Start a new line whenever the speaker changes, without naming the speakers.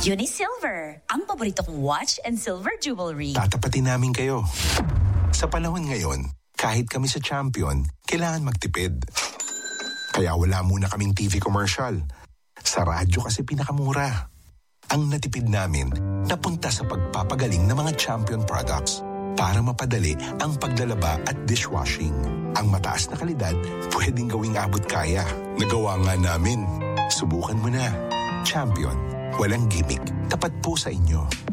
Unisilver, ang paborito kong watch and silver jewelry.
Tatapatin namin kayo. Sa panahon ngayon, kahit kami sa Champion, kailangan magtipid. Kaya wala muna kaming TV commercial. Sa radyo kasi pinakamura. Ang natipid namin, napunta sa pagpapagaling ng mga Champion products para mapadali ang paglalaba at dishwashing. Ang mataas na kalidad, pwedeng gawing abot kaya. Nagawa nga namin. Subukan mo na. Champion. Walang gimmick. Tapat po sa inyo.